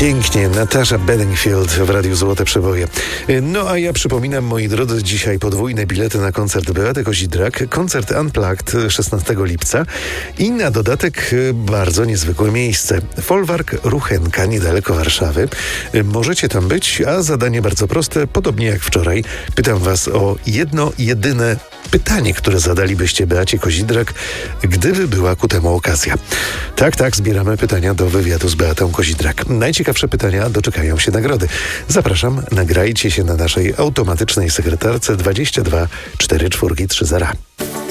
Pięknie, Natasza Bedingfield w Radiu Złote Przeboje. No a ja przypominam, moi drodzy, dzisiaj podwójne bilety na koncert Beaty Kozidrak, koncert Unplugged 16 lipca i na dodatek bardzo niezwykłe miejsce. Folwark Ruchenka, niedaleko Warszawy. Możecie tam być, a zadanie bardzo proste, podobnie jak wczoraj. Pytam was o jedno, jedyne pytanie, które zadalibyście Beacie Kozidrak, gdyby była ku temu okazja. Tak, zbieramy pytania do wywiadu z Beatą Kozidrak. Najciekawsze pytania doczekają się nagrody. Zapraszam, nagrajcie się na naszej automatycznej sekretarce 22 44 30.